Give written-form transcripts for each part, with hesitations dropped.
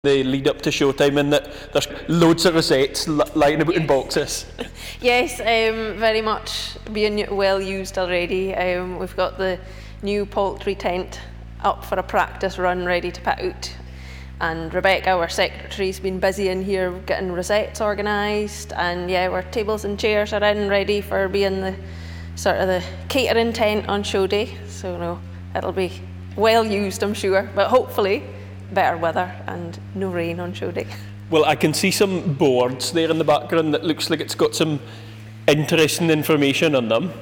the lead up to showtime, and that there's loads of rosettes lying about in boxes. Yes, very much being well used already. We've got the new poultry tent up for a practice run ready to put out, and Rebecca, our secretary's been busy in here getting rosettes organised, and yeah, our tables and chairs are in ready for being the sort of the catering tent on show day. So no, it'll be well used, I'm sure, but hopefully better weather and no rain on show day. Well, I can see some boards there in the background that looks like it's got some interesting information on them.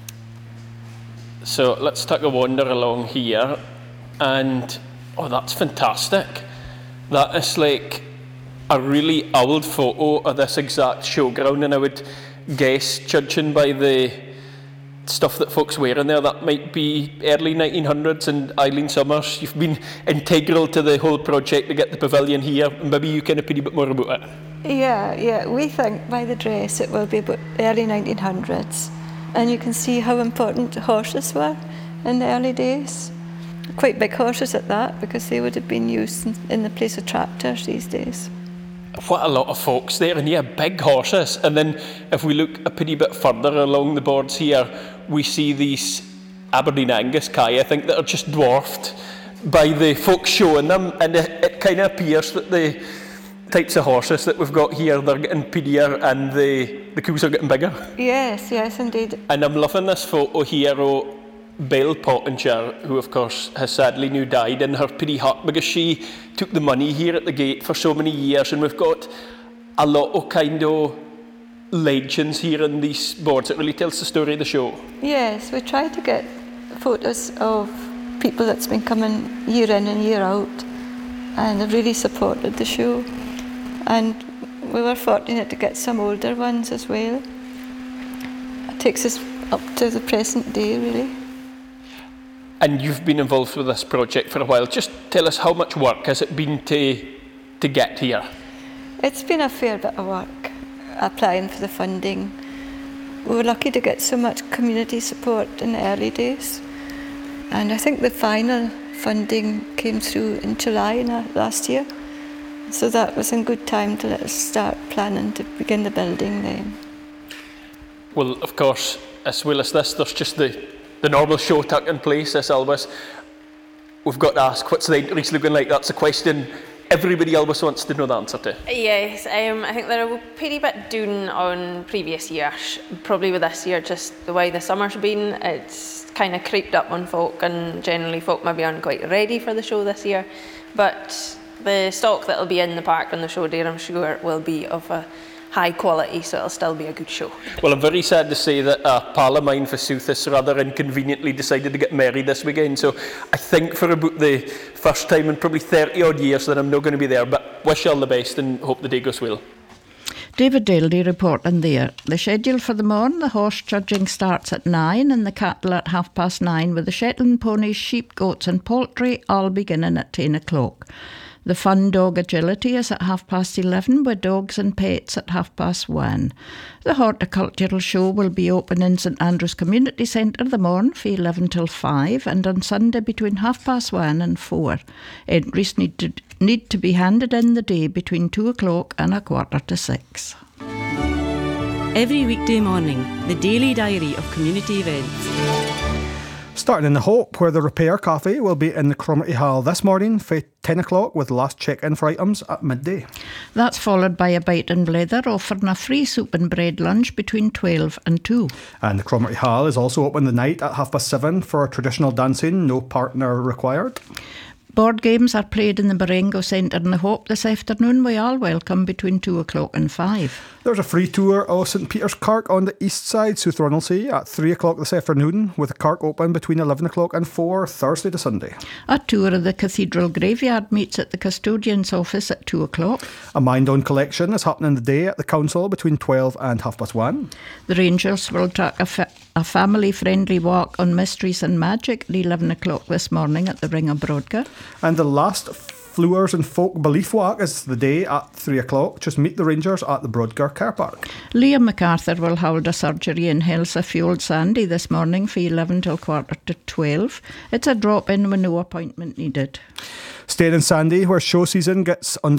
So let's take a wander along here, and oh, that's fantastic. That is like a really old photo of this exact showground, and I would guess, judging by the stuff that folks wear in there, that might be early 1900s. And Eileen Summers, you've been integral to the whole project to get the pavilion here. Maybe you can opine a bit more about it. Yeah, we think by the dress it will be about early 1900s, and you can see how important horses were in the early days. Quite big horses at that, because they would have been used in the place of tractors these days. What a lot of folks there, and yeah, big horses. And then if we look a pretty bit further along the boards here, we see these Aberdeen Angus Kai, I think, that are just dwarfed by the folks showing them, and it kind of appears that the types of horses that we've got here, they're getting prettier and the coos are getting bigger. Yes, indeed. And I'm loving this photo here of Belle Pottinger, who of course has sadly now died, in her pretty hut, because she took the money here at the gate for so many years, and we've got a lot of kind of legends here in these boards. It really tells the story of the show. Yes, we try to get photos of people that's been coming year in and year out and have really supported the show, and we were fortunate to get some older ones as well. It takes us up to the present day, really. And you've been involved with this project for a while. Just tell us, how much work has it been to get here? It's been a fair bit of work applying for the funding. We were lucky to get so much community support in the early days, and I think the final funding came through in July last year, so that was in good time to let us start planning to begin the building then. Well, of course, as well as this, there's just the normal show taking place, as always. We've got to ask, what's the entries looking like? That's a question everybody always wants to know the answer to. Yes, I think they're a pretty bit down on previous years. Probably with this year, just the way the summer's been, it's kind of creeped up on folk, and generally folk maybe aren't quite ready for the show this year. But the stock that'll be in the park on the show day, I'm sure, will be of a high quality, so it'll still be a good show. Well, I'm very sad to say that a pal of mine for South has rather inconveniently decided to get married this weekend, so I think for about the first time in probably 30 odd years that I'm not going to be there, but wish you all the best and hope the day goes well. David Daly reporting there. The schedule for the morning: the horse judging starts at 9 and the cattle at 9:30, with the Shetland ponies, sheep, goats and poultry all beginning at 10 o'clock. The fun dog agility is at 11:30, with dogs and pets at 1:30. The horticultural show will be open in St Andrews Community Centre the morning from 11 till 5, and on Sunday between 1:30 and 4. Entries need to be handed in the day between 2 o'clock and 6:15. Every weekday morning, the daily diary of community events. Starting in the Hope, where the Repair Cafe will be in the Cromarty Hall this morning for 10 o'clock, with last check-in for items at midday. That's followed by a Bite and Blether offering a free soup and bread lunch between 12 and 2. And the Cromarty Hall is also open the night at 7:30 for traditional dancing, no partner required. Board games are played in the Marengo Centre in the Hope this afternoon. We all welcome between 2 o'clock and 5. There's a free tour of St Peter's Kirk on the east side, South Ronaldsay, at 3 o'clock this afternoon, with the Kirk open between 11 o'clock and 4, Thursday to Sunday. A tour of the Cathedral Graveyard meets at the Custodian's office at 2 o'clock. A Mind On collection is happening today at the Council between 12 and 1:30. The Rangers will take a family-friendly walk on Mysteries and Magic at 11 o'clock this morning at the Ring of Brodgar. And the last Flowers and Folk Belief Walk is the day at 3 o'clock. Just meet the Rangers at the Brodgar Car Park. Liam MacArthur will hold a surgery in Helsa Fueled Sandy this morning from 11 till 11:15. It's a drop-in with no appointment needed. Staying in Sandy, where show season gets under